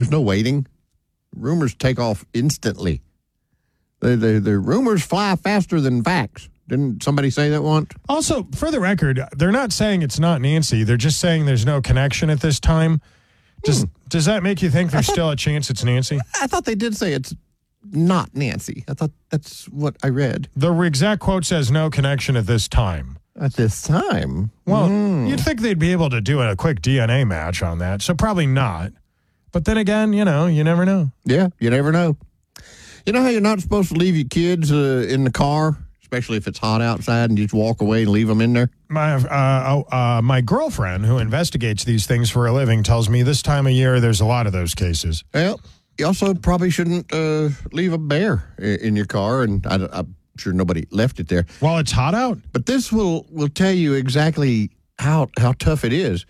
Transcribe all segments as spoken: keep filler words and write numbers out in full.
There's no waiting. Rumors take off instantly. The, the, the rumors fly faster than facts. Didn't somebody say that once? Also, for the record, they're not saying it's not Nancy. They're just saying there's no connection at this time. Does, hmm. does that make you think there's thought, still a chance it's Nancy? I thought they did say it's not Nancy. I thought that's what I read. The exact quote says no connection at this time. At this time? Well, mm. you'd think they'd be able to do a quick D N A match on that, so probably not. But then again, you know, you never know. Yeah, you never know. You know how you're not supposed to leave your kids uh, in the car, especially if it's hot outside, and you just walk away and leave them in there? My uh, uh, my girlfriend, who investigates these things for a living, tells me this time of year there's a lot of those cases. Well, you also probably shouldn't uh, leave a bear in your car, and I, I'm sure nobody left it there. While it's hot out? But this will, will tell you exactly how, how tough it is.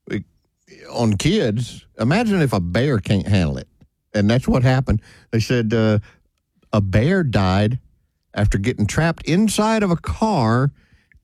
On kids, imagine if a bear can't handle it. And that's what happened. They said uh, a bear died after getting trapped inside of a car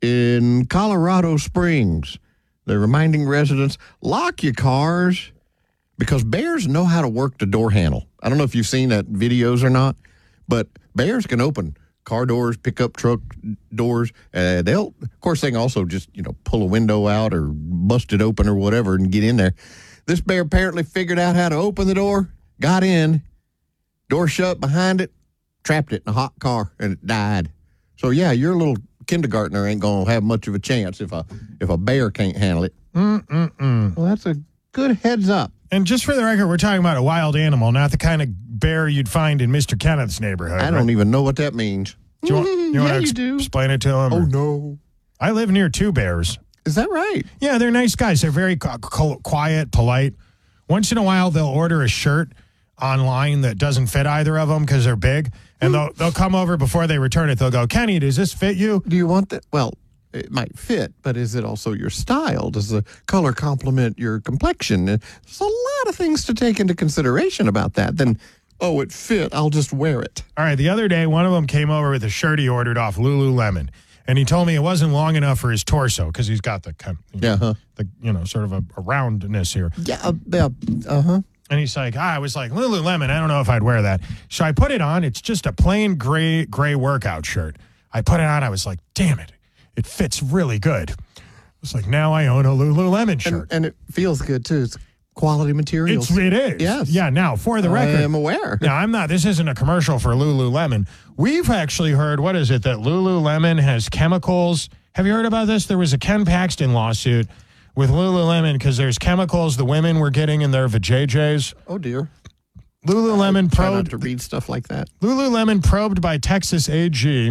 in Colorado Springs. They're reminding residents, lock your cars, because bears know how to work the door handle. I don't know if you've seen that videos or not, but bears can open car doors, pickup truck doors. Uh, they'll, of course, they can also just, you know, pull a window out or bust it open or whatever and get in there. This bear apparently figured out how to open the door, got in, door shut behind it, trapped it in a hot car, and it died. So, yeah, your little kindergartner ain't going to have much of a chance if a, if a bear can't handle it. Mm-mm-mm. Well, that's a good heads up. And just for the record, we're talking about a wild animal, not the kind of bear you'd find in Mister Kenneth's neighborhood. I don't right? even know what that means. Do you want, you yeah, want to ex- you do. explain it to him? Oh, or? no. I live near two bears. Is that right? Yeah, they're nice guys. They're very co- co- quiet, polite. Once in a while, they'll order a shirt online that doesn't fit either of them because they're big, and they'll they'll come over before they return it. They'll go, Kenny, does this fit you? Do you want that? Well, it might fit, but is it also your style? Does the color complement your complexion? There's a lot of things to take into consideration about that. Then, oh, it fit, I'll just wear it. All right, the other day, one of them came over with a shirt he ordered off Lululemon, and he told me it wasn't long enough for his torso because he's got the, you know, yeah, huh? the you know, sort of a, a roundness here. Yeah, uh, uh-huh. And he's like, ah, I was like, Lululemon, I don't know if I'd wear that. So I put it on. It's just a plain gray, gray workout shirt. I put it on. I was like, damn it. It fits really good. It's like, now I own a Lululemon shirt. And, and it feels good, too. It's quality materials. It's, it is. Yes. Yeah, now, for the record. I am aware. Now, I'm not, this isn't a commercial for Lululemon. We've actually heard, what is it, that Lululemon has chemicals. Have you heard about this? There was a Ken Paxton lawsuit with Lululemon because there's chemicals the women were getting in their vajayjays. Oh, dear. Lululemon I try probed. not to read stuff like that. Lululemon probed by Texas A G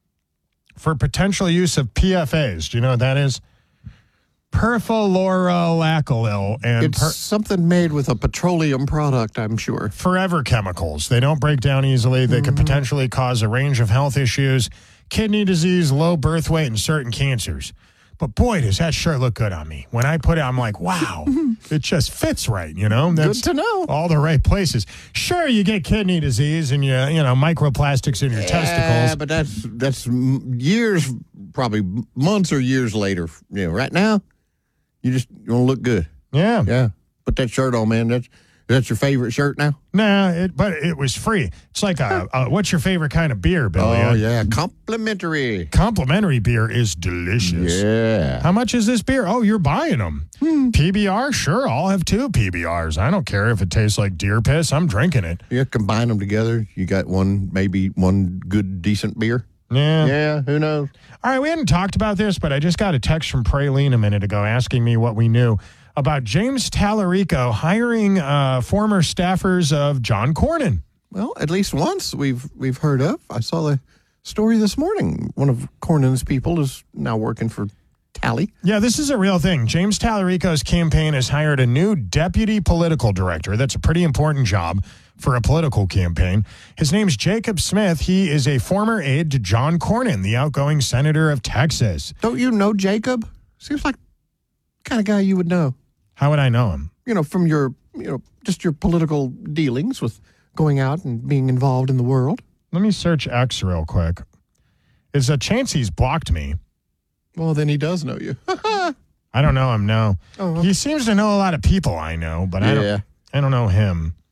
for potential use of P F As. Do you know what that is? Perfluoralkyl and It's per- something made with a petroleum product, I'm sure. forever chemicals. They don't break down easily. They mm-hmm. could potentially cause a range of health issues, kidney disease, low birth weight, and certain cancers. But boy, does that shirt look good on me. When I put it, I'm like, wow, it just fits right, you know? That's good to know. All the right places. Sure, you get kidney disease and, you, you know, microplastics in your yeah, testicles. but that's that's years, probably months or years later. You know, right now, you just you want to look good. Yeah. Yeah. Put that shirt on, man. That's that's your favorite shirt now? Nah, it, but it was free. It's like, a, a, what's your favorite kind of beer, Billy? Oh, yeah. Complimentary. Complimentary beer is delicious. Yeah. How much is this beer? Oh, you're buying them. Hmm. P B R? Sure, I'll have two P B Rs. I don't care if it tastes like deer piss. I'm drinking it. Yeah, combine them together. You got one, maybe one good, decent beer. Yeah. Yeah, who knows? All right, we hadn't talked about this, but I just got a text from Praline a minute ago asking me what we knew about James Tallarico hiring uh, former staffers of John Cornyn. Well, at least once we've we've heard of. I saw the story this morning. One of Cornyn's people is now working for Tally. Yeah, this is a real thing. James Tallarico's campaign has hired a new deputy political director. That's a pretty important job for a political campaign. His name's Jacob Smith. He is a former aide to John Cornyn, the outgoing senator of Texas. Don't you know Jacob? Seems like the kind of guy you would know. How would I know him? You know, from your, you know, just your political dealings with going out and being involved in the world. Let me search X real quick. There's a chance he's blocked me. Well, then he does know you. I don't know him, no. Oh, okay. He seems to know a lot of people I know, but yeah. I don't I don't know him.